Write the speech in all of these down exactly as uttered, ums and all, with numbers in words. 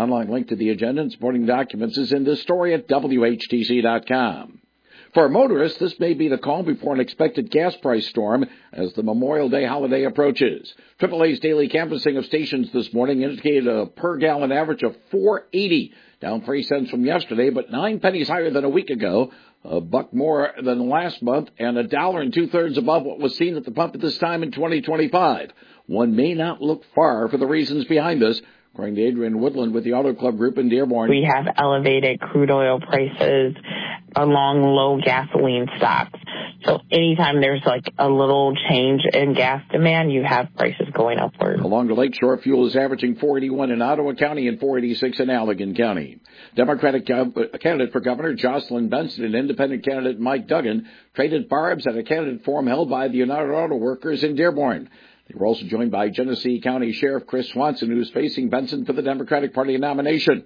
Online link to the agenda and supporting documents is in this story at W H T C dot com. For motorists, this may be the calm before an expected gas price storm as the Memorial Day holiday approaches. triple A's daily canvassing of stations this morning indicated a per-gallon average of four eighty, down three cents from yesterday, but nine pennies higher than a week ago, a buck more than last month, and a dollar and two-thirds above what was seen at the pump at this time in twenty twenty-five. One may not look far for the reasons behind this, according to Adrian Woodland with the Auto Club Group in Dearborn. We have elevated crude oil prices along low gasoline stocks. So anytime there's like a little change in gas demand, you have prices going upward. Along the lakeshore, fuel is averaging four eighty-one in Ottawa County and four eighty-six in Allegan County. Democratic candidate for Governor Jocelyn Benson and independent candidate Mike Duggan traded barbs at a candidate forum held by the United Auto Workers in Dearborn. They were also joined by Genesee County Sheriff Chris Swanson, who is facing Benson for the Democratic Party nomination.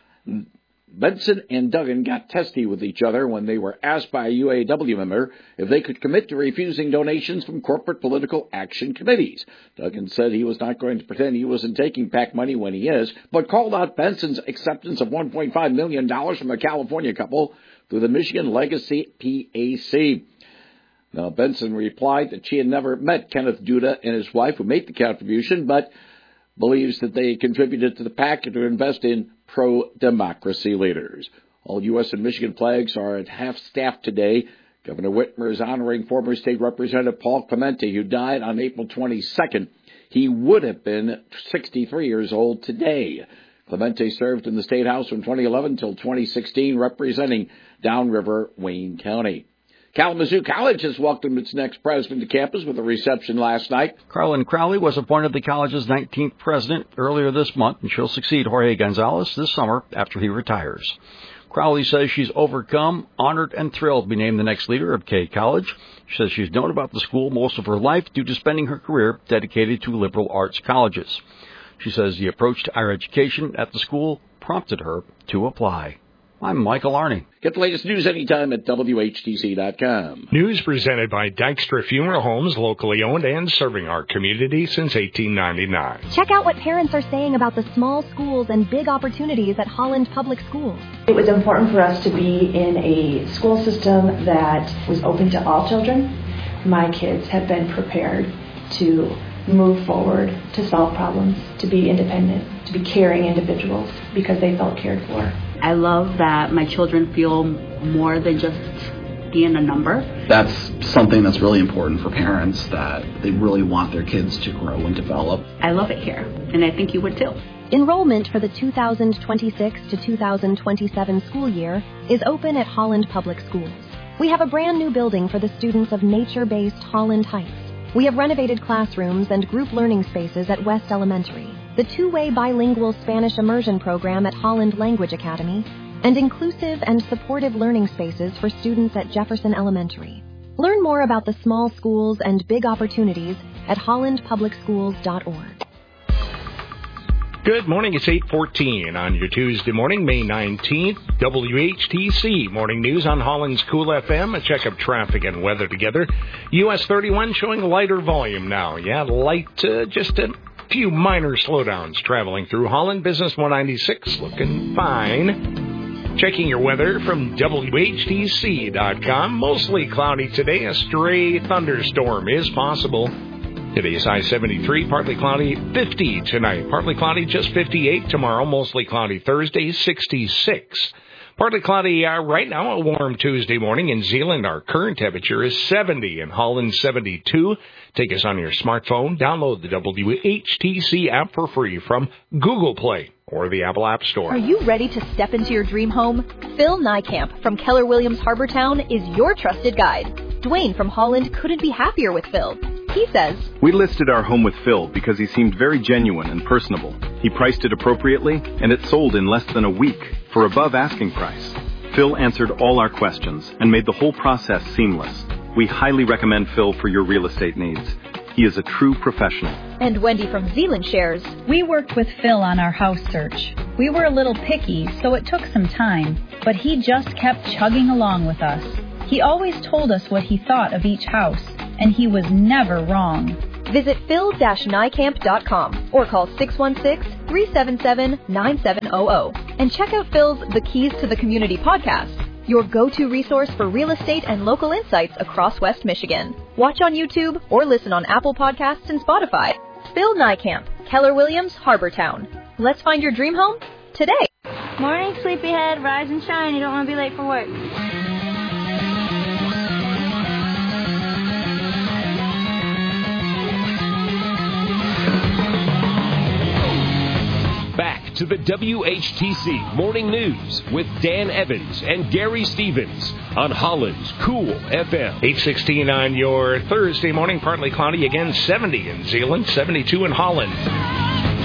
Benson and Duggan got testy with each other when they were asked by a U A W member if they could commit to refusing donations from corporate political action committees. Duggan said he was not going to pretend he wasn't taking PAC money when he is, but called out Benson's acceptance of one point five million dollars from a California couple through the Michigan Legacy P A C. Now, Benson replied that she had never met Kenneth Duda and his wife who made the contribution, but believes that they contributed to the PAC to invest in pro-democracy leaders. All U S and Michigan flags are at half-staff today. Governor Whitmer is honoring former state representative Paul Clemente, who died on April twenty-second. He would have been sixty-three years old today. Clemente served in the State House from twenty eleven until twenty sixteen, representing Downriver, Wayne County. Kalamazoo College has welcomed its next president to campus with a reception last night. Carolyn Crowley was appointed the college's nineteenth president earlier this month, and she'll succeed Jorge Gonzalez this summer after he retires. Crowley says she's overcome, honored, and thrilled to be named the next leader of K College. She says she's known about the school most of her life due to spending her career dedicated to liberal arts colleges. She says the approach to higher education at the school prompted her to apply. I'm Michael Arney. Get the latest news anytime at W H T C dot com. News presented by Dykstra Funeral Homes, locally owned and serving our community since eighteen ninety-nine. Check out what parents are saying about the small schools and big opportunities at Holland Public Schools. It was important for us to be in a school system that was open to all children. My kids have been prepared to move forward, to solve problems, to be independent, to be caring individuals because they felt cared for. I love that my children feel more than just being a number. That's something that's really important for parents, that they really want their kids to grow and develop. I love it here, and I think you would too. Enrollment for the two thousand twenty-six to two thousand twenty-seven school year is open at Holland Public Schools. We have a brand new building for the students of nature-based Holland Heights. We have renovated classrooms and group learning spaces at West Elementary, the two-way bilingual Spanish immersion program at Holland Language Academy, and inclusive and supportive learning spaces for students at Jefferson Elementary. Learn more about the small schools and big opportunities at holland public schools dot org. Good morning. It's eight fourteen on your Tuesday morning, May nineteenth. W H T C Morning News on Holland's Cool F M. A check of traffic and weather together. U S thirty-one showing lighter volume now. Yeah, light, uh, just a few minor slowdowns traveling through Holland. Business one ninety-six looking fine. Checking your weather from W H T C dot com. Mostly cloudy today. A stray thunderstorm is possible. Today's high seventy-three, partly cloudy, fifty tonight. Partly cloudy, just fifty-eight tomorrow. Mostly cloudy Thursday, sixty-six. Partly cloudy uh, right now, a warm Tuesday morning. In Zeeland, our current temperature is seventy. In Holland, seventy-two. Take us on your smartphone. Download the W H T C app for free from Google Play or the Apple App Store. Are you ready to step into your dream home? Phil Niekamp from Keller Williams Harbortown is your trusted guide. Dwayne from Holland couldn't be happier with Phil. He says, "We listed our home with Phil because he seemed very genuine and personable. He priced it appropriately, and it sold in less than a week for above asking price. Phil answered all our questions and made the whole process seamless. We highly recommend Phil for your real estate needs. He is a true professional." And Wendy from Zeeland shares, "We worked with Phil on our house search. We were a little picky, so it took some time, but he just kept chugging along with us. He always told us what he thought of each house, and he was never wrong." Visit phil dash niekamp dot com or call six one six, three seven seven, nine seven zero zero. And check out Phil's The Keys to the Community podcast, your go-to resource for real estate and local insights across West Michigan. Watch on YouTube or listen on Apple Podcasts and Spotify. Phil Niekamp, Keller Williams, Harbortown. Let's find your dream home today. Morning, sleepyhead. Rise and shine. You don't want to be late for work. Back to the W H T C Morning News with Dan Evans and Gary Stevens on Holland's Cool F M. eight sixteen on your Thursday morning, partly cloudy, again seventy in Zeeland, seventy-two in Holland.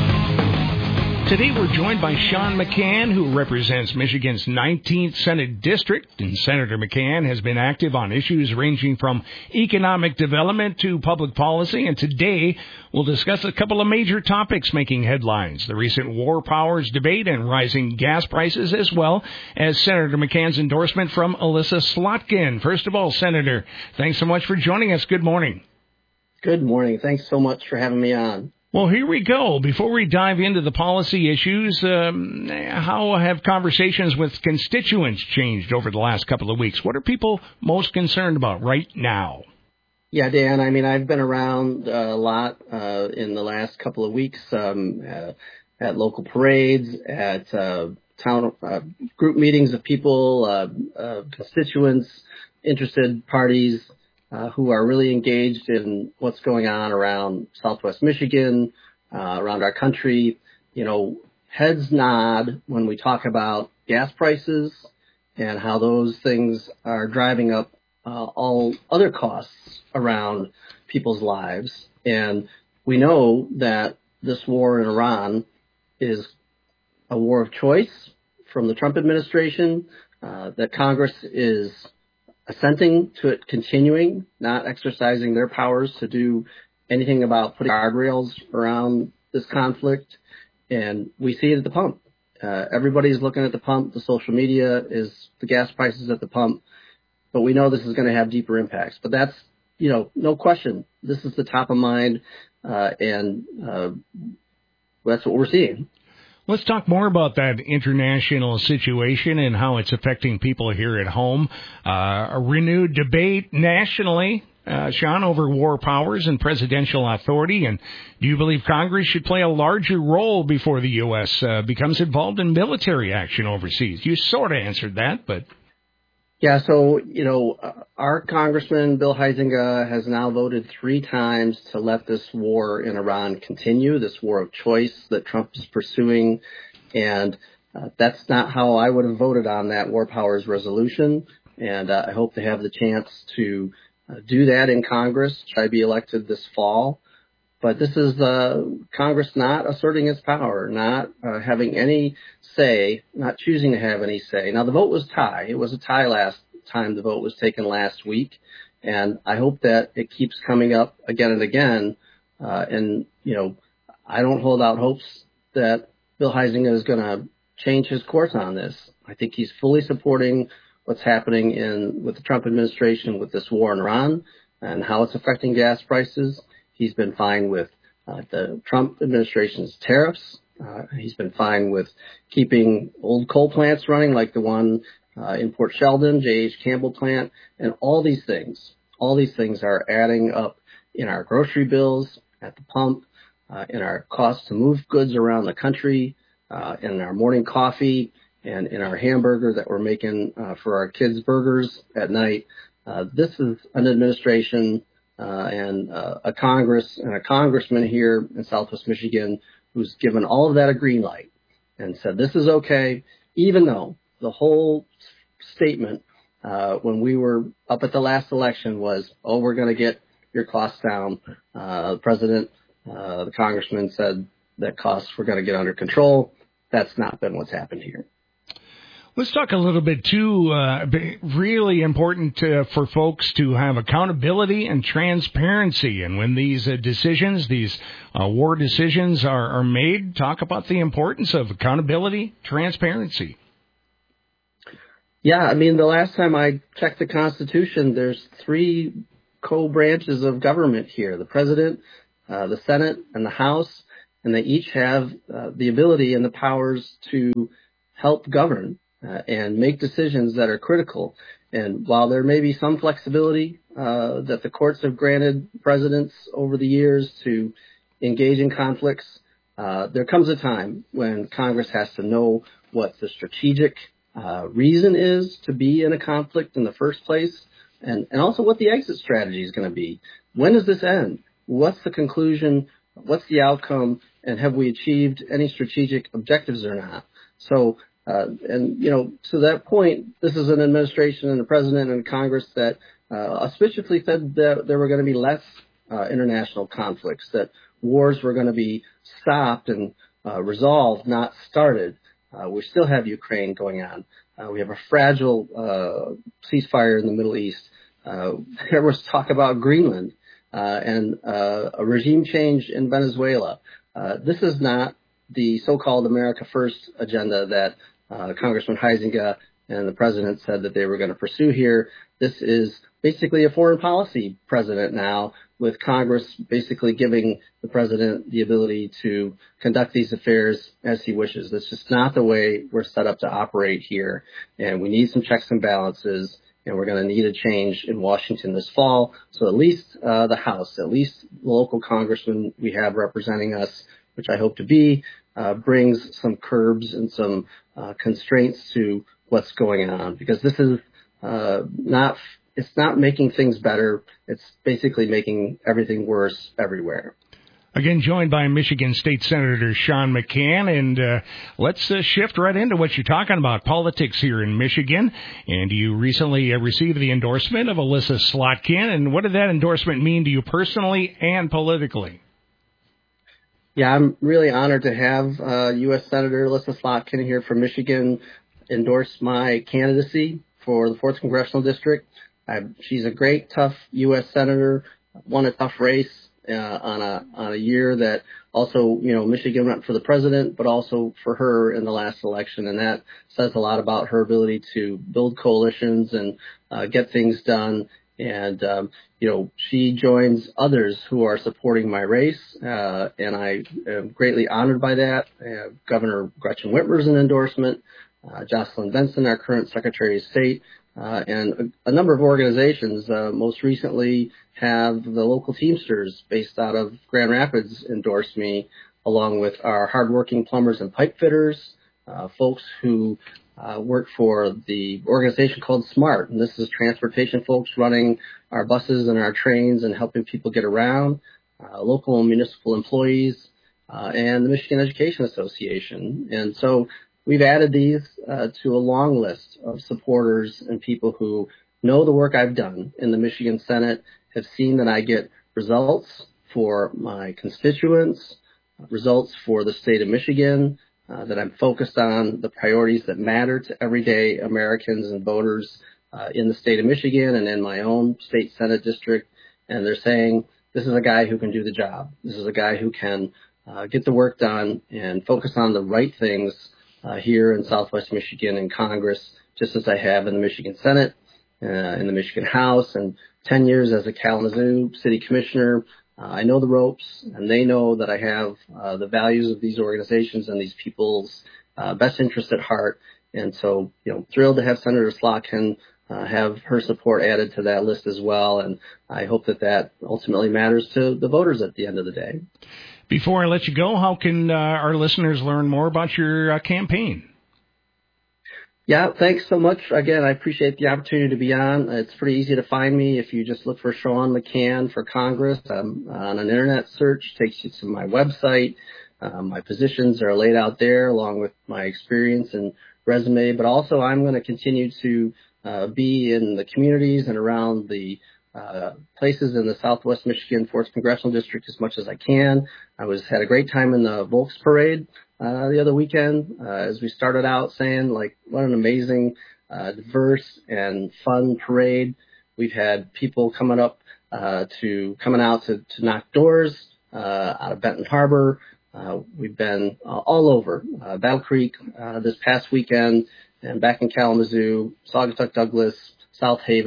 Today we're joined by Sean McCann, who represents Michigan's nineteenth Senate District. And Senator McCann has been active on issues ranging from economic development to public policy. And today we'll discuss a couple of major topics making headlines: the recent war powers debate and rising gas prices, as well as Senator McCann's endorsement from Elissa Slotkin. First of all, Senator, thanks so much for joining us. Good morning. Good morning. Thanks so much for having me on. Well, here we go. Before we dive into the policy issues, um, how have conversations with constituents changed over the last couple of weeks? What are people most concerned about right now? Yeah, Dan, I mean, I've been around uh, a lot uh, in the last couple of weeks um, uh, at local parades, at uh, town uh, group meetings of people, uh, uh, constituents, interested parties, Uh, who are really engaged in what's going on around Southwest Michigan, uh, around our country. You know, heads nod when we talk about gas prices and how those things are driving up uh, all other costs around people's lives. And we know that this war in Iran is a war of choice from the Trump administration, uh, that Congress is assenting to it continuing, not exercising their powers to do anything about putting guardrails around this conflict. And we see it at the pump. Uh, everybody's looking at the pump. The social media is the gas prices at the pump. But we know this is going to have deeper impacts. But that's, you know, no question. This is the top of mind, uh, and uh, that's what we're seeing. Let's talk more about that international situation and how it's affecting people here at home. Uh, a renewed debate nationally, uh, Sean, over war powers and presidential authority. And do you believe Congress should play a larger role before the U S uh, becomes involved in military action overseas? You sort of answered that, but... Yeah, so, you know, our Congressman, Bill Huizenga, has now voted three times to let this war in Iran continue, this war of choice that Trump is pursuing. And uh, that's not how I would have voted on that war powers resolution. And uh, I hope to have the chance to uh, do that in Congress, try to be elected this fall. But this is uh, Congress not asserting its power, not uh, having any say, not choosing to have any say. Now, the vote was tie. It was a tie last time the vote was taken last week. And I hope that it keeps coming up again and again. Uh, and, you know, I don't hold out hopes that Bill Huizenga is going to change his course on this. I think he's fully supporting what's happening in with the Trump administration with this war in Iran and how it's affecting gas prices. He's been fine with uh, the Trump administration's tariffs. Uh, he's been fine with keeping old coal plants running like the one uh, in Port Sheldon, J H Campbell plant, and all these things. All these things are adding up in our grocery bills, at the pump, uh, in our costs to move goods around the country, uh, in our morning coffee, and in our hamburger that we're making uh, for our kids' burgers at night. Uh, this is an administration Uh, and uh, a Congress and a congressman here in Southwest Michigan who's given all of that a green light and said this is okay, even though the whole statement uh, when we were up at the last election was, oh, we're going to get your costs down. Uh, the president, uh, the congressman said that costs were going to get under control. That's not been what's happened here. Let's talk a little bit, too, uh, really important uh, for folks to have accountability and transparency. And when these uh, decisions, these uh, war decisions are, are made, talk about the importance of accountability, transparency. Yeah, I mean, the last time I checked the Constitution, there's three co-branches of government here, the president, uh, the Senate, and the House. and they each have uh, the ability and the powers to help govern uh, and make decisions that are critical. And while there may be some flexibility uh, that the courts have granted presidents over the years to engage in conflicts, uh, there comes a time when Congress has to know what the strategic uh, reason is to be in a conflict in the first place, and, and also what the exit strategy is going to be. When does this end? What's the conclusion? What's the outcome? And have we achieved any strategic objectives or not? So, uh, and, you know, to that point, this is an administration and a president and Congress that uh, auspiciously said that there were going to be less uh, international conflicts, that wars were going to be stopped and uh, resolved, not started. Uh, we still have Ukraine going on. Uh, we have a fragile uh, ceasefire in the Middle East. Uh, there was talk about Greenland uh, and uh, a regime change in Venezuela. Uh, this is not the so-called America First agenda that uh, Congressman Huizenga and the president said that they were going to pursue here. This is basically a foreign policy president now, with Congress basically giving the president the ability to conduct these affairs as he wishes. That's just not the way we're set up to operate here, and we need some checks and balances, and we're going to need a change in Washington this fall. So at least uh, the House, at least the local congressman we have representing us, which I hope to be, uh, brings some curbs and some uh, constraints to what's going on, because this is uh, not, it's not making things better. It's basically making everything worse everywhere. Again, joined by Michigan State Senator Sean McCann, and uh, let's uh, shift right into what you're talking about, politics here in Michigan. And you recently uh, received the endorsement of Elissa Slotkin, and what did that endorsement mean to you personally and politically? Yeah, I'm really honored to have uh, U S Senator Elissa Slotkin here from Michigan endorse my candidacy for the fourth Congressional District. I, she's a great, tough U S Senator, won a tough race uh, on a on a year that also, you know, Michigan went for the president, but also for her in the last election, and that says a lot about her ability to build coalitions and uh, get things done. And, um, you know, she joins others who are supporting my race, uh, and I am greatly honored by that. Uh, Governor Gretchen Whitmer's an endorsement, uh, Jocelyn Benson, our current Secretary of State, uh, and a, a number of organizations, uh, most recently have the local Teamsters based out of Grand Rapids endorse me, along with our hardworking plumbers and pipe fitters, uh, folks who Uh, work for the organization called SMART, and this is transportation folks running our buses and our trains and helping people get around, uh, local and municipal employees, uh, and the Michigan Education Association. And so we've added these uh, to a long list of supporters and people who know the work I've done in the Michigan Senate, have seen that I get results for my constituents, results for the state of Michigan, Uh, that I'm focused on the priorities that matter to everyday Americans and voters uh, in the state of Michigan and in my own state Senate district. And they're saying, this is a guy who can do the job. This is a guy who can uh, get the work done and focus on the right things uh, here in Southwest Michigan in Congress, just as I have in the Michigan Senate, uh, in the Michigan House, and ten years as a Kalamazoo City Commissioner. Uh, I know the ropes, and they know that I have uh, the values of these organizations and these people's uh, best interest at heart. And so, you know, thrilled to have Senator Slotkin uh, have her support added to that list as well. And I hope that that ultimately matters to the voters at the end of the day. Before I let you go, how can uh, our listeners learn more about your uh, campaign? Yeah, thanks so much. Again, I appreciate the opportunity to be on. It's pretty easy to find me if you just look for Sean McCann for Congress. I'm on an internet search, takes you to my website. Um, my positions are laid out there along with my experience and resume, but also I'm going to continue to uh, be in the communities and around the uh, places in the Southwest Michigan fourth Congressional District as much as I can. I was had a great time in the Volks Parade Uh, the other weekend, uh, as we started out saying, like, what an amazing, uh, diverse and fun parade. We've had people coming up, uh, to, coming out to, to knock doors, uh, out of Benton Harbor. Uh, we've been uh, all over, uh, Battle Creek, uh, this past weekend, and back in Kalamazoo, Saugatuck Douglas, South Haven.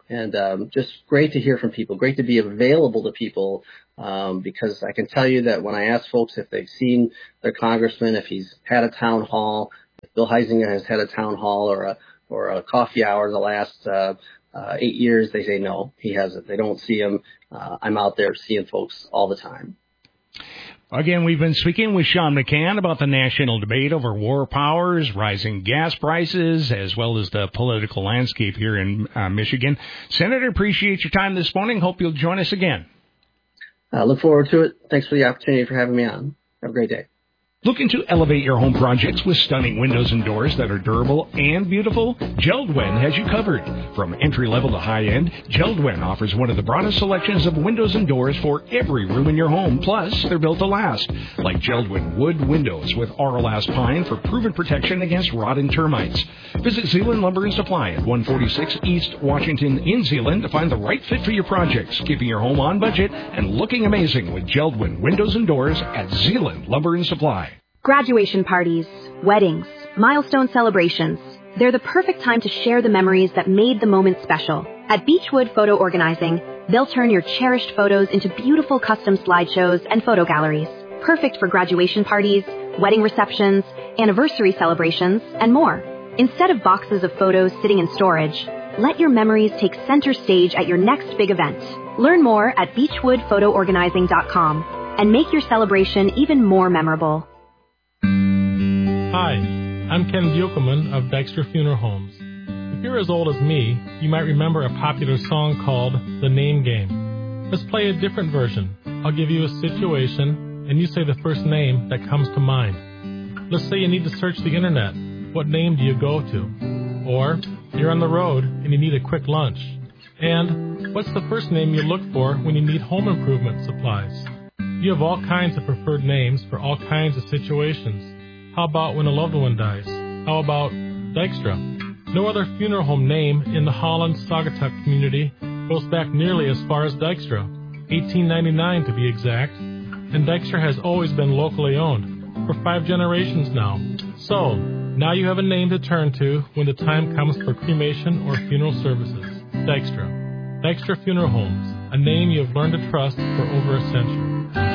And um, just great to hear from people, great to be available to people, um, because I can tell you that when I ask folks if they've seen their congressman, if he's had a town hall, if Bill Huizenga has had a town hall or a or a coffee hour the last uh, uh, eight years, they say no, he hasn't. They don't see him. Uh, I'm out there seeing folks all the time. Again, we've been speaking with Sean McCann about the national debate over war powers, rising gas prices, as well as the political landscape here in uh, Michigan. Senator, appreciate your time this morning. Hope you'll join us again. I look forward to it. Thanks for the opportunity for having me on. Have a great day. Looking to elevate your home projects with stunning windows and doors that are durable and beautiful? JELD-WEN has you covered. From entry-level to high-end, JELD-WEN offers one of the broadest selections of windows and doors for every room in your home. Plus, they're built to last, like JELD-WEN wood windows with Auralast pine for proven protection against rot and termites. Visit Zeeland Lumber and Supply at one forty-six East Washington in Zeeland to find the right fit for your projects, keeping your home on budget and looking amazing with JELD-WEN windows and doors at Zeeland Lumber and Supply. Graduation parties, weddings, milestone celebrations. They're the perfect time to share the memories that made the moment special. At Beechwood Photo Organizing, they'll turn your cherished photos into beautiful custom slideshows and photo galleries. Perfect for graduation parties, wedding receptions, anniversary celebrations, and more. Instead of boxes of photos sitting in storage, let your memories take center stage at your next big event. Learn more at beechwood photo organizing dot com and make your celebration even more memorable. Hi, I'm Ken Buchelman of Dykstra Funeral Homes. If you're as old as me, you might remember a popular song called The Name Game. Let's play a different version. I'll give you a situation, and you say the first name that comes to mind. Let's say you need to search the internet. What name do you go to? Or you're on the road and you need a quick lunch. And what's the first name you look for when you need home improvement supplies? You have all kinds of preferred names for all kinds of situations. How about when a loved one dies? How about Dykstra? No other funeral home name in the Holland-Saugatuck community goes back nearly as far as Dykstra, eighteen ninety-nine to be exact, and Dykstra has always been locally owned, for five generations now. So, now you have a name to turn to when the time comes for cremation or funeral services. Dykstra. Dykstra Funeral Homes, a name you have learned to trust for over a century.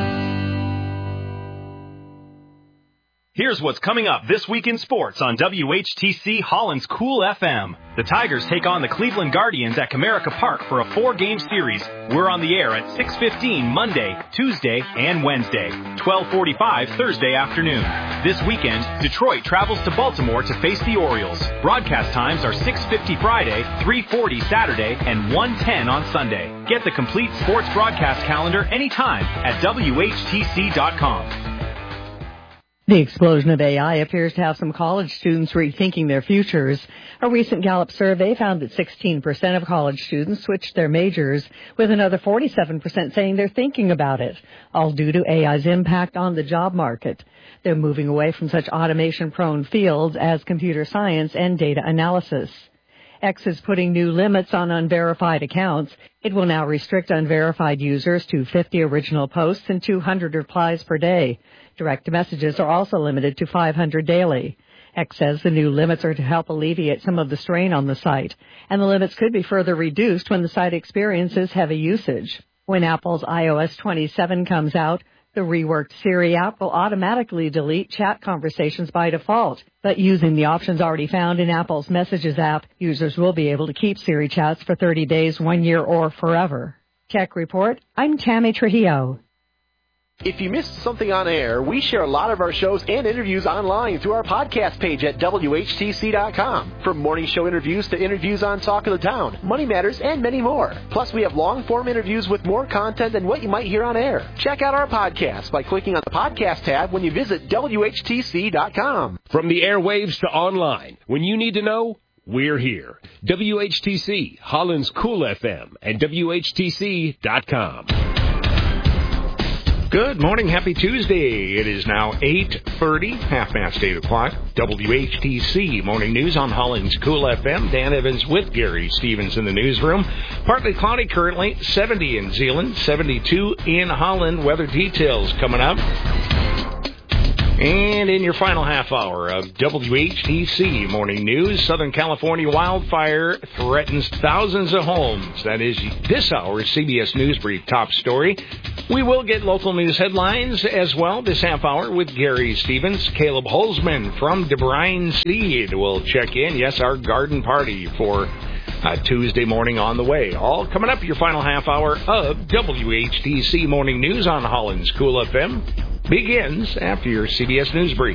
Here's what's coming up this week in sports on W H T C Holland's Cool F M. The Tigers take on the Cleveland Guardians at Comerica Park for a four-game series. We're on the air at six fifteen Monday, Tuesday, and Wednesday, twelve forty-five Thursday afternoon. This weekend, Detroit travels to Baltimore to face the Orioles. Broadcast times are six fifty Friday, three forty Saturday, and one ten on Sunday. Get the complete sports broadcast calendar anytime at W H T C dot com. The explosion of A I appears to have some college students rethinking their futures. A recent Gallup survey found that sixteen percent of college students switched their majors, with another forty-seven percent saying they're thinking about it, all due to A I's impact on the job market. They're moving away from such automation-prone fields as computer science and data analysis. X is putting new limits on unverified accounts. It will now restrict unverified users to fifty original posts and two hundred replies per day. Direct messages are also limited to five hundred daily. X says the new limits are to help alleviate some of the strain on the site, and the limits could be further reduced when the site experiences heavy usage. When Apple's i O S twenty-seven comes out, the reworked Siri app will automatically delete chat conversations by default, but using the options already found in Apple's Messages app, users will be able to keep Siri chats for thirty days, one year, or forever. Tech Report, I'm Tammy Trujillo. If you missed something on air, we share a lot of our shows and interviews online through our podcast page at W H T C dot com. From morning show interviews to interviews on Talk of the Town, Money Matters, and many more. Plus, we have long-form interviews with more content than what you might hear on air. Check out our podcast by clicking on the podcast tab when you visit W H T C dot com. From the airwaves to online, when you need to know, we're here. W H T C, Holland's Cool F M, and W H T C dot com. Good morning. Happy Tuesday. It is now eight thirty, half past eight o'clock. W H T C Morning News on Holland's Cool F M. Dan Evans with Gary Stevens in the newsroom. Partly cloudy currently, seventy in Zeeland, seventy-two in Holland. Weather details coming up. And in your final half hour of W H T C Morning News, Southern California wildfire threatens thousands of homes. That is this hour's C B S News Brief top story. We will get local news headlines as well this half hour with Gary Stevens. Caleb Holzman from DeBrine Seed will check in. Yes, our garden party for uh, Tuesday morning on the way. All coming up your final half hour of W H T C Morning News on Holland's Cool F M. Begins after your C B S News Brief.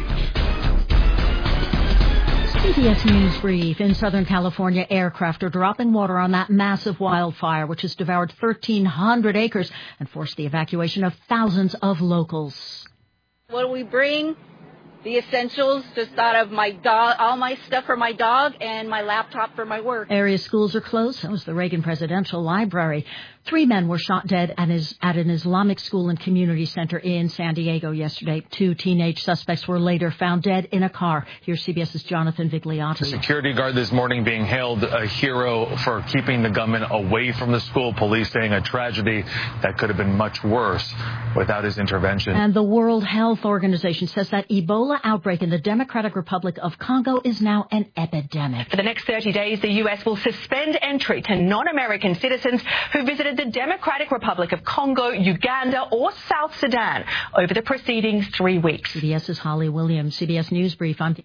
C B S News Brief. In Southern California, aircraft are dropping water on that massive wildfire, which has devoured thirteen hundred acres and forced the evacuation of thousands of locals. What do we bring? The essentials, just out of my dog, all my stuff for my dog and my laptop for my work. Area schools are closed. So is the Reagan Presidential Library. Three men were shot dead at, his, at an Islamic school and community center in San Diego yesterday. Two teenage suspects were later found dead in a car. Here's CBS's Jonathan Vigliotti. The security guard this morning being hailed a hero for keeping the gunman away from the school. Police saying a tragedy that could have been much worse without his intervention. And the World Health Organization says that Ebola outbreak in the Democratic Republic of Congo is now an epidemic. For the next thirty days, the U S will suspend entry to non-American citizens who visited the Democratic Republic of Congo, Uganda, or South Sudan over the preceding three weeks. CBS's Holly Williams, C B S News Brief. I'm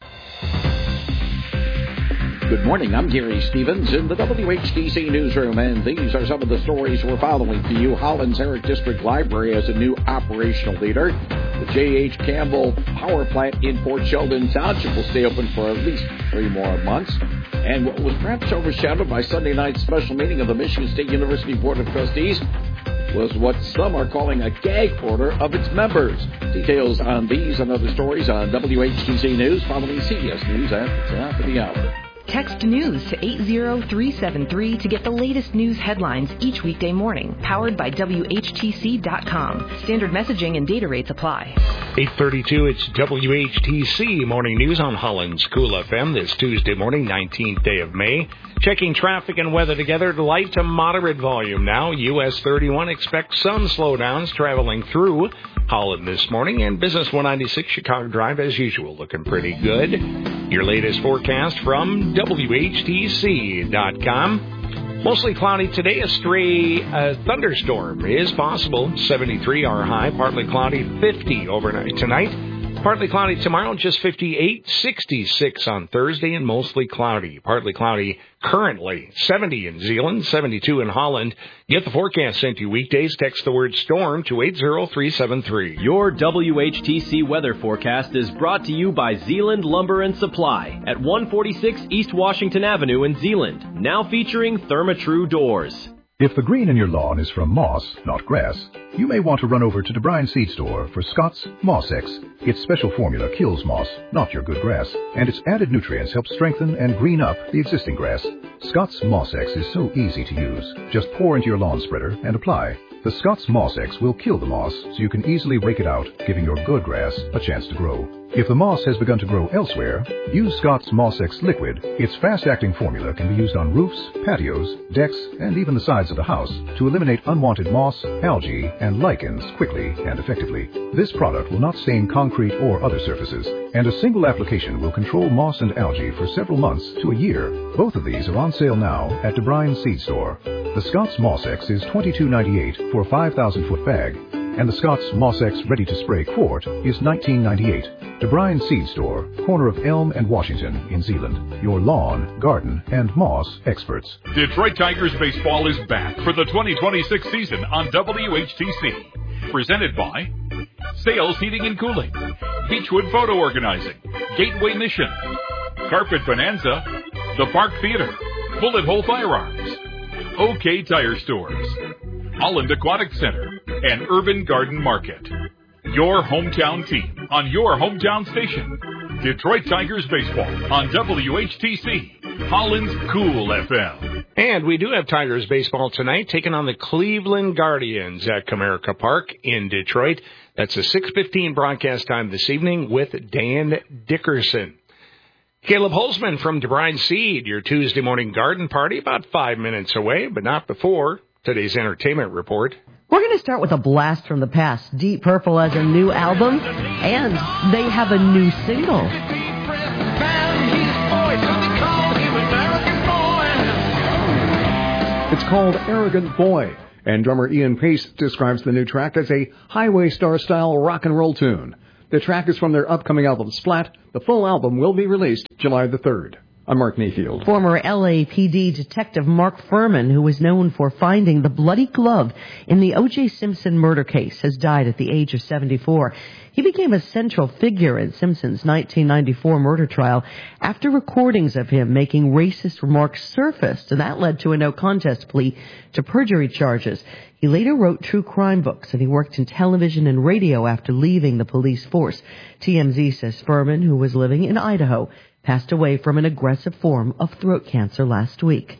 Good morning, I'm Gary Stevens in the W H T C newsroom, and these are some of the stories we're following for you. Holland's Herrick District Library has a new operational leader. The J H. Campbell Power Plant in Port Sheldon Township will stay open for at least three more months. And what was perhaps overshadowed by Sunday night's special meeting of the Michigan State University Board of Trustees was what some are calling a gag order of its members. Details on these and other stories on W H T C News following C B S News at the top of the hour. Text news to eight zero three seven three to get the latest news headlines each weekday morning. Powered by W H T C dot com. Standard messaging and data rates apply. eight thirty-two, it's W H T C Morning News on Holland's Cool F M this Tuesday morning, nineteenth day of May. Checking traffic and weather together. Light to moderate volume now. U S thirty-one expects some slowdowns traveling through Holland this morning, and Business one ninety-six Chicago Drive, as usual, looking pretty good. Your latest forecast from W H T C dot com. Mostly cloudy today. A stray uh, thunderstorm is possible. seventy-three our high. Partly cloudy. fifty overnight tonight. Partly cloudy tomorrow, just fifty-eight. sixty-six on Thursday, and mostly cloudy. Partly cloudy currently. seventy in Zeeland, seventy-two in Holland. Get the forecast sent to you weekdays. Text the word storm to eight zero three seven three. Your W H T C weather forecast is brought to you by Zeeland Lumber and Supply at one forty-six East Washington Avenue in Zeeland. Now featuring Therma-Tru doors. If the green in your lawn is from moss, not grass, you may want to run over to DeBrine Seed Store for Scott's Moss X. Its special formula kills moss, not your good grass, and its added nutrients help strengthen and green up the existing grass. Scott's Moss X is so easy to use. Just pour into your lawn spreader and apply. The Scott's Moss X will kill the moss, so you can easily rake it out, giving your good grass a chance to grow. If the moss has begun to grow elsewhere, use Scott's Moss X Liquid. Its fast-acting formula can be used on roofs, patios, decks, and even the sides of the house to eliminate unwanted moss, algae, and lichens quickly and effectively. This product will not stain concrete or other surfaces, and a single application will control moss and algae for several months to a year. Both of these are on sale now at DeBrine Seed Store. The Scott's Moss X is twenty-two ninety-eight for a five thousand foot bag, and the Scott's Moss X Ready-to-Spray Quart is nineteen ninety-eight. DeBrine Seed Store, corner of Elm and Washington in Zeeland. Your lawn, garden, and moss experts. Detroit Tigers baseball is back for the twenty twenty-six season on W H T C. Presented by Sales Heating and Cooling, Beechwood Photo Organizing, Gateway Mission, Carpet Bonanza, The Park Theater, Bullet Hole Firearms, OK Tire Stores, Holland Aquatic Center, and Urban Garden Market. Your hometown team on your hometown station. Detroit Tigers baseball on W H T C, Holland's Cool F M. And we do have Tigers baseball tonight, taking on the Cleveland Guardians at Comerica Park in Detroit. That's a six fifteen broadcast time this evening with Dan Dickerson. Caleb Holzman from DeBrine Seed, your Tuesday morning garden party, about five minutes away, but not before today's entertainment report. We're going to start with a blast from the past. Deep Purple has a new album, and they have a new single. It's called Arrogant Boy, and drummer Ian Pace describes the new track as a Highway Star-style rock and roll tune. The track is from their upcoming album, Splat. The full album will be released July the third. I'm Mark Mayfield. Former L A P D detective Mark Furman, who was known for finding the bloody glove in the O J Simpson murder case, has died at the age of seventy-four. He became a central figure in Simpson's nineteen ninety-four murder trial after recordings of him making racist remarks surfaced, and that led to a no-contest plea to perjury charges. He later wrote true crime books, and he worked in television and radio after leaving the police force. T M Z says Furman, who was living in Idaho, passed away from an aggressive form of throat cancer last week.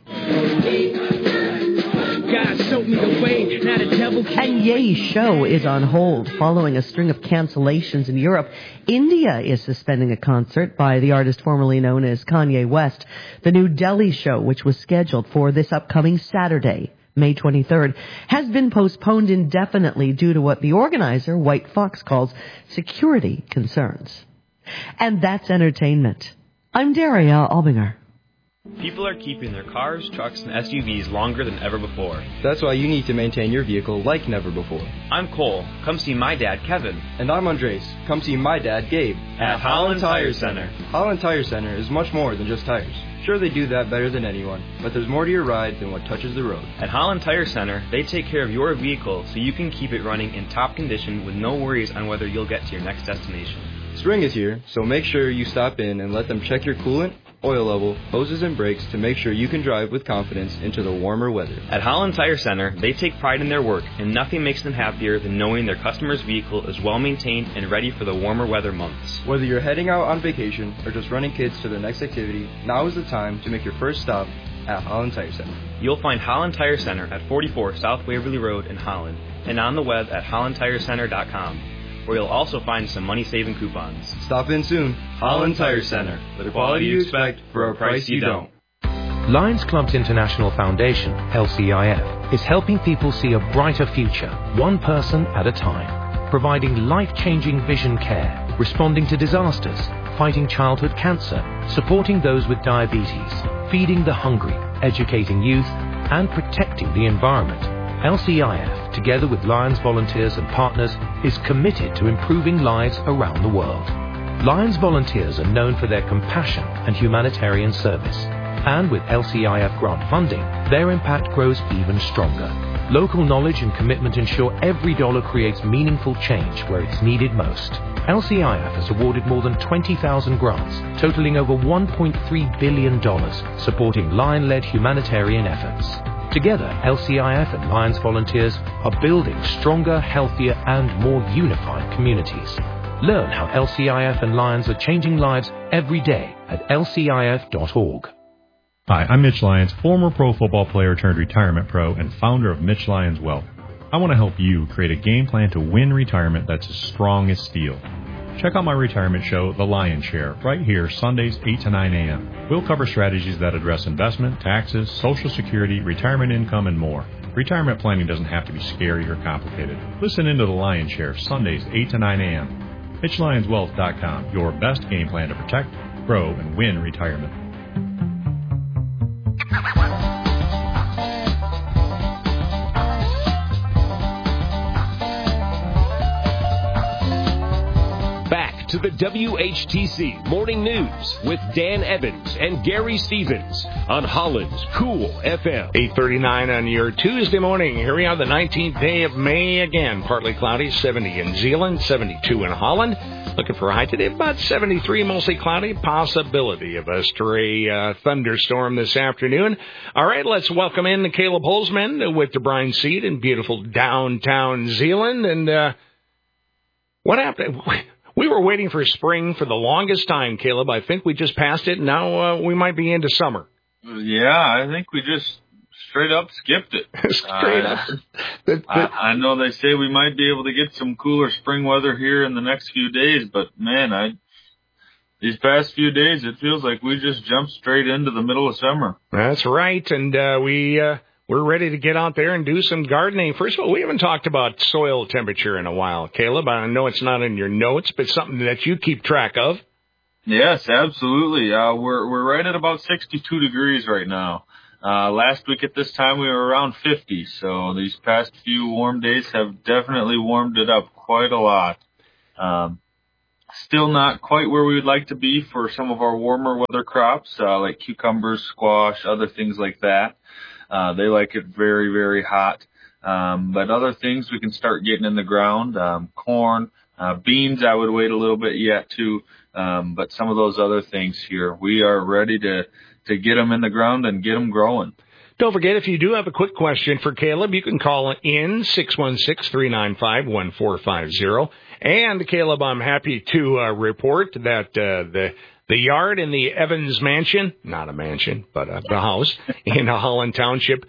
And Ye's show is on hold following a string of cancellations in Europe. India is suspending a concert by the artist formerly known as Kanye West. The New Delhi show, which was scheduled for this upcoming Saturday, May twenty-third, has been postponed indefinitely due to what the organizer, White Fox, calls security concerns. And that's entertainment. I'm Daria Albinger. People are keeping their cars, trucks, and S U Vs longer than ever before. That's why you need to maintain your vehicle like never before. I'm Cole. Come see my dad, Kevin. And I'm Andres. Come see my dad, Gabe. At Holland Tire Center. Holland Tire Center is much more than just tires. Sure, they do that better than anyone, but there's more to your ride than what touches the road. At Holland Tire Center, they take care of your vehicle so you can keep it running in top condition with no worries on whether you'll get to your next destination. Spring is here, so make sure you stop in and let them check your coolant, oil level, hoses, and brakes to make sure you can drive with confidence into the warmer weather. At Holland Tire Center, they take pride in their work, and nothing makes them happier than knowing their customer's vehicle is well maintained and ready for the warmer weather months. Whether you're heading out on vacation or just running kids to their next activity, now is the time to make your first stop at Holland Tire Center. You'll find Holland Tire Center at forty-four South Waverly Road in Holland, and on the web at holland tire center dot com. Where you'll also find some money-saving coupons. Stop in soon. Holland Tire Center. The quality you expect for a price you don't. Lions Clubs International Foundation, L C I F, is helping people see a brighter future, one person at a time. Providing life-changing vision care, responding to disasters, fighting childhood cancer, supporting those with diabetes, feeding the hungry, educating youth, and protecting the environment. L C I F, together with Lions volunteers and partners, is committed to improving lives around the world. Lions volunteers are known for their compassion and humanitarian service. And with L C I F grant funding, their impact grows even stronger. Local knowledge and commitment ensure every dollar creates meaningful change where it's needed most. L C I F has awarded more than twenty thousand grants, totaling over one point three billion dollars, supporting Lion-led humanitarian efforts. Together, L C I F and Lions volunteers are building stronger, healthier, and more unified communities. Learn how L C I F and Lions are changing lives every day at L C I F dot org. Hi, I'm Mitch Lyons, former pro football player turned retirement pro and founder of Mitch Lyons Wealth. I want to help you create a game plan to win retirement that's as strong as steel. Check out my retirement show, The Lion Share, right here, Sundays, eight to nine a.m. We'll cover strategies that address investment, taxes, Social Security, retirement income, and more. Retirement planning doesn't have to be scary or complicated. Listen into The Lion Share, Sundays, eight to nine a.m. Mitch Lyons Wealth dot com, your best game plan to protect, grow, and win retirement. To the W H T C Morning News with Dan Evans and Gary Stevens on Holland's Cool F M. eight thirty-nine on your Tuesday morning. Here we are, the nineteenth day of May again. Partly cloudy, seventy in Zeeland, seventy-two in Holland. Looking for a high today, about seventy-three, mostly cloudy. Possibility of a stray uh, thunderstorm this afternoon. All right, let's welcome in Caleb Holzman with the Brine Seed in beautiful downtown Zeeland. And uh, what happened? We were waiting for spring for the longest time, Caleb. I think we just passed it. Now uh, we might be into summer. Yeah, I think we just straight up skipped it. straight uh, up. The, the, I, I know they say we might be able to get some cooler spring weather here in the next few days, but, man, I these past few days it feels like we just jumped straight into the middle of summer. That's right, and uh, we... Uh, we're ready to get out there and do some gardening. First of all, we haven't talked about soil temperature in a while, Caleb. I know it's not in your notes, but something that you keep track of. Yes, absolutely. Uh, we're we're right at about sixty-two degrees right now. Uh, last week at this time we were around fifty, so these past few warm days have definitely warmed it up quite a lot. Um, still not quite where we would like to be for some of our warmer weather crops, uh, like cucumbers, squash, other things like that. Uh, they like it very, very hot. Um, but other things we can start getting in the ground, um, corn, uh, beans I would wait a little bit yet too. Um, but some of those other things here, we are ready to, to get them in the ground and get them growing. Don't forget, if you do have a quick question for Caleb, you can call in six one six, three nine five, one four five zero. And, Caleb, I'm happy to uh, report that uh, the the yard in the Evans Mansion, not a mansion, but uh, the house in Holland Township,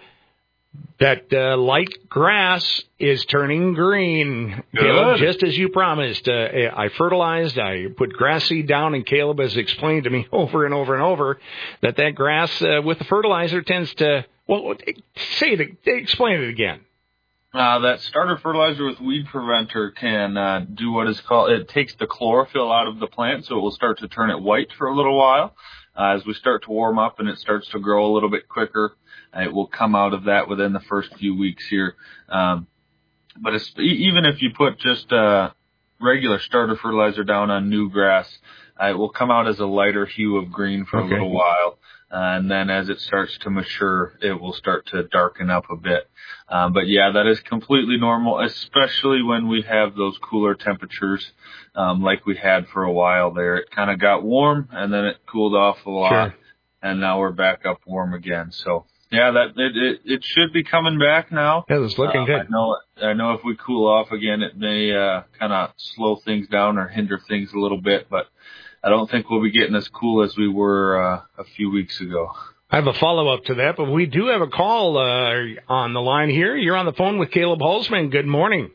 that uh, light grass is turning green. Good. Caleb, just as you promised. Uh, I fertilized, I put grass seed down, and Caleb has explained to me over and over and over that that grass uh, with the fertilizer tends to, well, say it, explain it again. Uh, that starter fertilizer with weed preventer can uh, do what is called, it takes the chlorophyll out of the plant, so it will start to turn it white for a little while. Uh, as we start to warm up and it starts to grow a little bit quicker, uh, it will come out of that within the first few weeks here. Um, but it's, even if you put just uh, regular starter fertilizer down on new grass, uh, it will come out as a lighter hue of green for okay. a little while. Uh, and then as it starts to mature, it will start to darken up a bit. Um, but yeah, that is completely normal, especially when we have those cooler temperatures, um, like we had for a while there. It kind of got warm and then it cooled off a lot, sure. and now we're back up warm again. So yeah, that it it, it should be coming back now. Yeah, it's looking uh, good. I know I know if we cool off again, it may uh, kind of slow things down or hinder things a little bit, but I don't think we'll be getting as cool as we were uh, a few weeks ago. I have a follow-up to that, but we do have a call uh, on the line here. You're on the phone with Caleb Holzman. Good morning.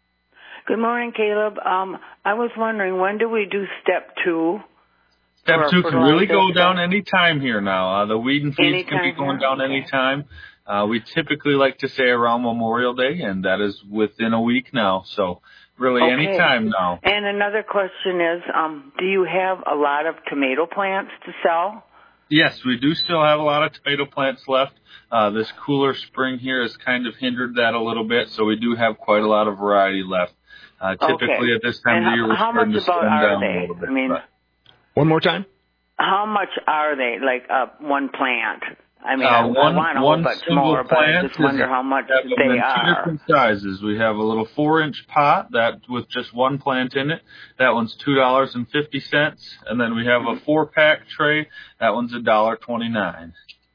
Good morning, Caleb. Um, I was wondering, when do we do step two? Step two can really go down any time here now. Uh, the weed and feeds can be going down any time. Uh, we typically like to say around Memorial Day, and that is within a week now. So really okay. any time now. And another question is, um, do you have a lot of tomato plants to sell? Yes, we do still have a lot of tomato plants left. Uh, this cooler spring here has kind of hindered that a little bit, so we do have quite a lot of variety left. Uh, typically okay. at this time and of the year, we're how starting much to slim about down are they? a little bit. I mean, but. One more time? How much are they, like uh, one plant? I mean, uh, I, one, I want a one whole bunch more, but I just wonder how much they they are. are. Two different sizes. We have a little four-inch pot that with just one plant in it. That one's two dollars and fifty cents, and then we have a four-pack tray. That one's a dollar twenty-nine.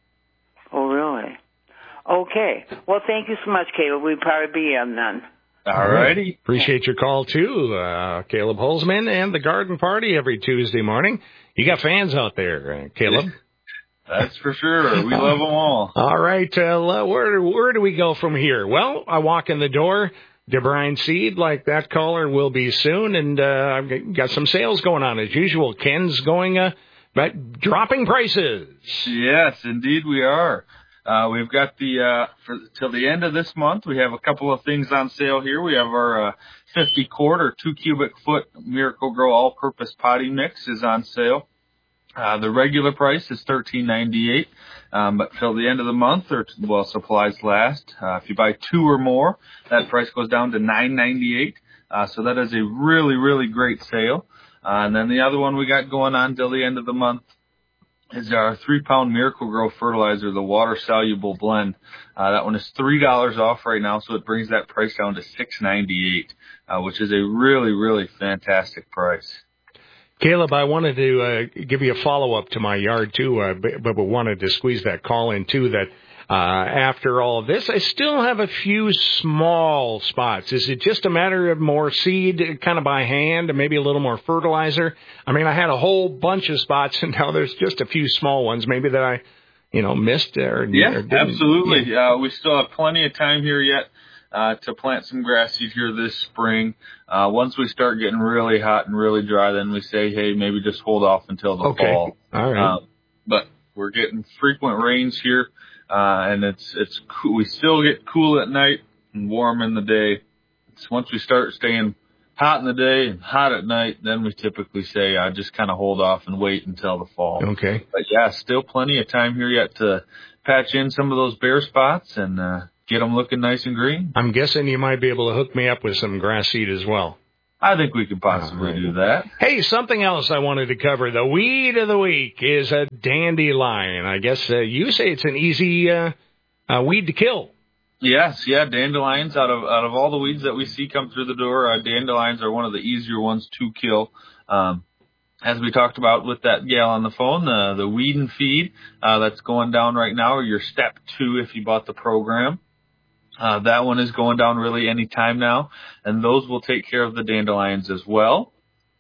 Oh, really? Okay. Well, thank you so much, Caleb. We'll probably be in then. All righty. Appreciate your call, too, uh, Caleb Holzman, and the Garden Party every Tuesday morning. You got fans out there, uh, Caleb. That's for sure. We love them all. All right. Uh, where, where do we go from here? Well, I walk in the door. DeBrine Seed, like that caller, will be soon, and uh, I've got some sales going on as usual. Ken's going, uh, but dropping prices. Yes, indeed we are. Uh, we've got the, uh, for, till the end of this month, we have a couple of things on sale here. We have our, uh, fifty quart or two cubic foot Miracle-Gro all-purpose potting mix is on sale. Uh, the regular price is thirteen ninety-eight, um, but till the end of the month, or well, supplies last. Uh, if you buy two or more, that price goes down to nine ninety-eight. Uh, so that is a really, really great sale. Uh, and then the other one we got going on till the end of the month is our three pound Miracle-Gro fertilizer, the water soluble blend. Uh, that one is three dollars off right now, so it brings that price down to six ninety-eight, uh, which is a really, really fantastic price. Caleb, I wanted to uh, give you a follow-up to my yard, too, uh, but, but wanted to squeeze that call in, too, that uh, after all of this, I still have a few small spots. Is it just a matter of more seed kind of by hand and maybe a little more fertilizer? I mean, I had a whole bunch of spots, and now there's just a few small ones maybe that I, you know, missed or, yeah, or didn't. Absolutely. Yeah. Uh, we still have plenty of time here yet. Uh, to plant some grass seed here this spring. Uh, once we start getting really hot and really dry, then we say, hey, maybe just hold off until the okay. fall. All right. Uh, but We're getting frequent rains here, uh, and it's it's cool. We still get cool at night and warm in the day. It's once we start staying hot in the day and hot at night, then we typically say I uh, just kind of hold off and wait until the fall. Okay. But yeah, still plenty of time here yet to patch in some of those bare spots and uh, get them looking nice and green. I'm guessing you might be able to hook me up with some grass seed as well. I think we could possibly do that. Hey, something else I wanted to cover. The weed of the week is a dandelion. I guess uh, you say it's an easy uh, uh, weed to kill. Yes, yeah, dandelions, out of out of all the weeds that we see come through the door, uh, dandelions are one of the easier ones to kill. Um, as we talked about with that gal on the phone, the, the weed and feed uh, that's going down right now, or your step two if you bought the program. Uh, that one is going down really any time now, and those will take care of the dandelions as well.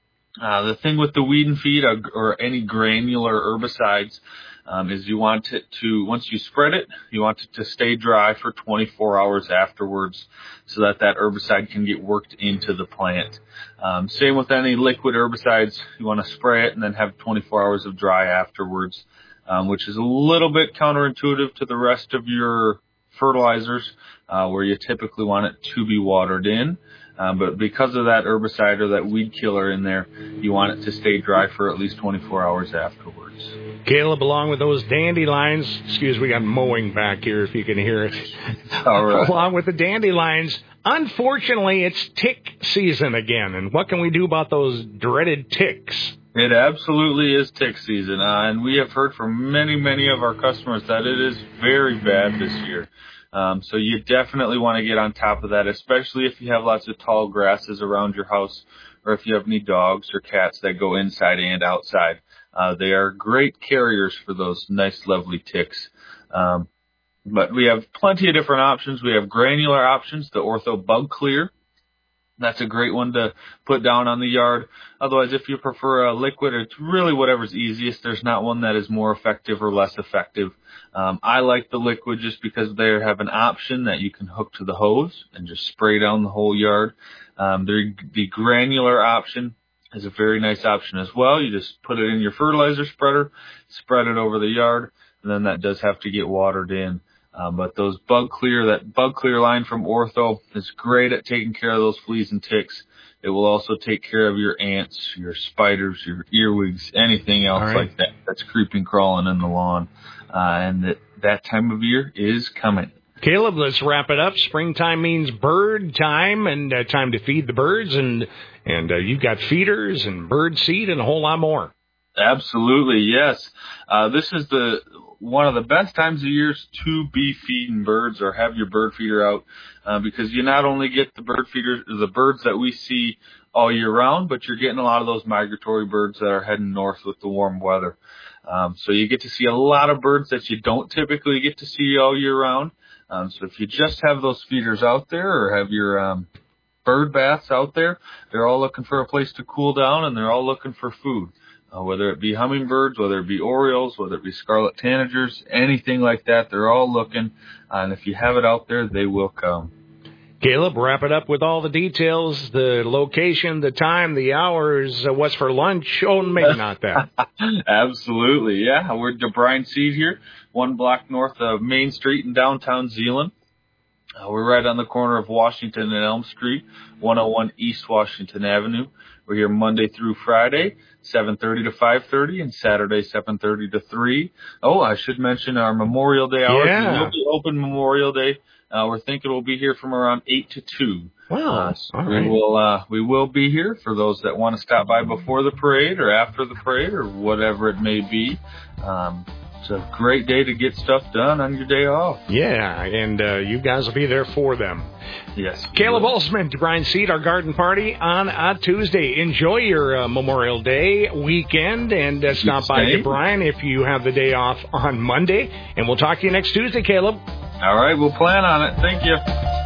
Uh, the thing with the weed and feed or, or any granular herbicides um, is you want it to, once you spread it, you want it to stay dry for twenty-four hours afterwards so that that herbicide can get worked into the plant. Um, same with any liquid herbicides. You want to spray it and then have twenty-four hours of dry afterwards, um, which is a little bit counterintuitive to the rest of your fertilizers, uh, where you typically want it to be watered in. Um, but because of that herbicide or that weed killer in there, you want it to stay dry for at least twenty-four hours afterwards. Caleb, along with those dandelions, excuse me, we got mowing back here if you can hear it. All right. Along with the dandelions, unfortunately, it's tick season again. And what can we do about those dreaded ticks? It absolutely is tick season, uh, and we have heard from many, many of our customers that it is very bad this year. Um, so you definitely want to get on top of that, especially if you have lots of tall grasses around your house or if you have any dogs or cats that go inside and outside. Uh, they are great carriers for those nice, lovely ticks. Um, but we have plenty of different options. We have granular options, the Ortho Bug Clear. That's a great one to put down on the yard. Otherwise, if you prefer a liquid, it's really whatever's easiest. There's not one that is more effective or less effective. Um, I like the liquid just because they have an option that you can hook to the hose and just spray down the whole yard. Um, the, the granular option is a very nice option as well. You just put it in your fertilizer spreader, spread it over the yard, and then that does have to get watered in. Um, but those Bug Clear, that Bug Clear line from Ortho is great at taking care of those fleas and ticks. It will also take care of your ants, your spiders, your earwigs, anything else right. like that that's creeping, crawling in the lawn. Uh, and that, that time of year is coming. Caleb, let's wrap it up. Springtime means bird time and uh, time to feed the birds. And, and uh, you've got feeders and bird seed and a whole lot more. Absolutely, yes. Uh, this is the one of the best times of years to be feeding birds or have your bird feeder out, uh, because you not only get the bird feeders, the birds that we see all year round, but you're getting a lot of those migratory birds that are heading north with the warm weather. Um, so you get to see a lot of birds that you don't typically get to see all year round. Um, so if you just have those feeders out there or have your um, bird baths out there, they're all looking for a place to cool down and they're all looking for food. Uh, whether it be hummingbirds, whether it be orioles, whether it be scarlet tanagers, anything like that, they're all looking. Uh, and if you have it out there, they will come. Caleb, wrap it up with all the details, the location, the time, the hours, uh, what's for lunch. Oh, maybe not that. Absolutely, yeah. We're DeBrine Seed here, one block north of Main Street in downtown Zeeland. Uh, we're right on the corner of Washington and Elm Street, one oh one East Washington Avenue. We're here Monday through Friday, seven thirty to five thirty, and Saturday, seven thirty to three. Oh, I should mention our Memorial Day hours. Yeah. We will be open Memorial Day. Uh, we're thinking we'll be here from around eight to two. Wow. Uh, so all we right. will, uh, we will be here for those that want to stop by before the parade or after the parade or whatever it may be. Um, It's a great day to get stuff done on your day off. Yeah, and uh, you guys will be there for them. Yes. Caleb Olsman, DeBrine Seed, our garden party on a Tuesday. Enjoy your uh, Memorial Day weekend and uh, stop by DeBrine if you have the day off on Monday. And we'll talk to you next Tuesday, Caleb. All right, we'll plan on it. Thank you.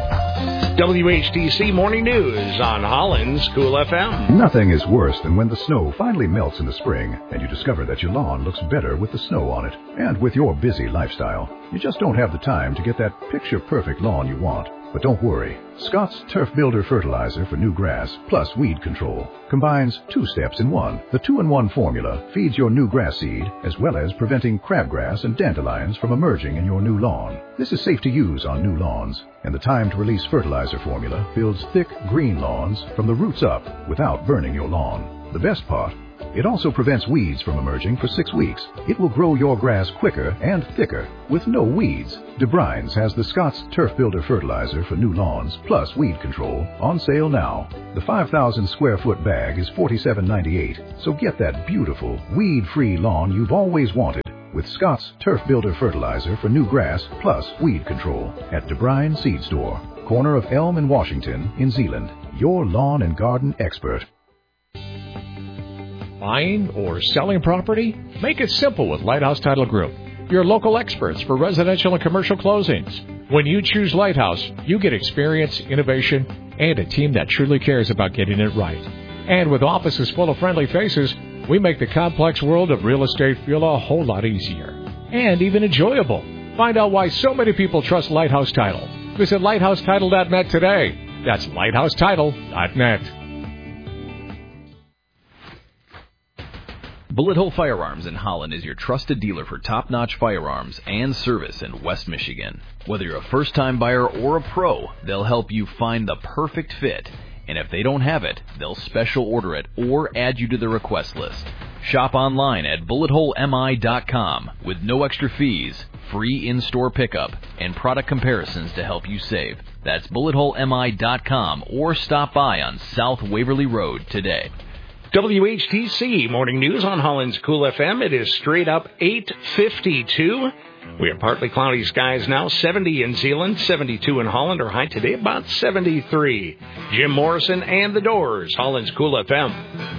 W H T C Morning News on Holland's Cool F M. Nothing is worse than when the snow finally melts in the spring and you discover that your lawn looks better with the snow on it. And with your busy lifestyle, you just don't have the time to get that picture-perfect lawn you want. But don't worry. Scott's Turf Builder Fertilizer for new grass plus weed control combines two steps in one. The two-in-one formula feeds your new grass seed as well as preventing crabgrass and dandelions from emerging in your new lawn. This is safe to use on new lawns, and the time-to-release fertilizer formula builds thick green lawns from the roots up without burning your lawn. The best part, it also prevents weeds from emerging for six weeks. It will grow your grass quicker and thicker with no weeds. DeBrines has the Scott's Turf Builder Fertilizer for new lawns plus weed control on sale now. The five thousand square foot bag is forty-seven ninety-eight, so get that beautiful, weed-free lawn you've always wanted with Scott's Turf Builder Fertilizer for new grass plus weed control at DeBrine Seed Store, corner of Elm and Washington in Zeeland. Your lawn and garden expert. Buying or selling property? Make it simple with Lighthouse Title Group, your local experts for residential and commercial closings. When you choose Lighthouse, you get experience, innovation, and a team that truly cares about getting it right. And with offices full of friendly faces, we make the complex world of real estate feel a whole lot easier and even enjoyable. Find out why so many people trust Lighthouse Title. Visit lighthouse title dot net today. That's lighthouse title dot net. Bullet Hole Firearms in Holland is your trusted dealer for top-notch firearms and service in West Michigan. Whether you're a first-time buyer or a pro, they'll help you find the perfect fit. And if they don't have it, they'll special order it or add you to the request list. Shop online at bullet hole m i dot com with no extra fees, free in-store pickup, and product comparisons to help you save. That's bullet hole m i dot com or stop by on South Waverly Road today. W H T C Morning News on Holland's Cool F M. It is straight up eight fifty-two. We have partly cloudy skies now, seventy in Zeeland, seventy-two in Holland. Our high today about seventy-three. Jim Morrison and the Doors, Holland's Cool F M.